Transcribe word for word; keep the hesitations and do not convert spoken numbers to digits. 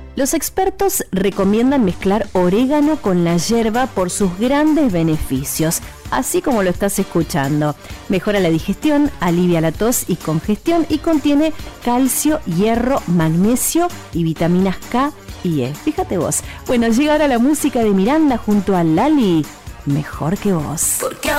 Los expertos recomiendan mezclar orégano con la yerba por sus grandes beneficios, así como lo estás escuchando. Mejora la digestión, alivia la tos y congestión y contiene calcio, hierro, magnesio y vitaminas K y E. Fíjate vos. Bueno, llega ahora la música de Miranda junto a Lali. Mejor que vos. Porque